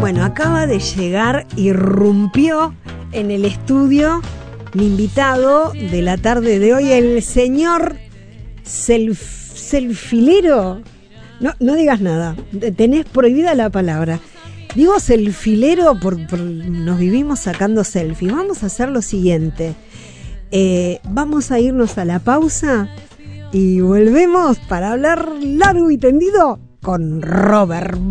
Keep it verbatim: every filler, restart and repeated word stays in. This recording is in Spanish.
Bueno, acaba de llegar, irrumpió en el estudio mi invitado de la tarde de hoy, el señor self, selfilero. No, no digas nada, tenés prohibida la palabra. Digo selfilero porque por, nos vivimos sacando selfies. Vamos a hacer lo siguiente. Eh, vamos a irnos a la pausa y volvemos para hablar largo y tendido con Robert